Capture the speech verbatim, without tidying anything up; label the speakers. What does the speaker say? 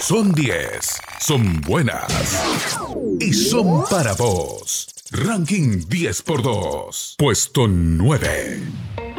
Speaker 1: Son diez, son buenas y son para vos. Ranking diez por dos. Puesto nueve.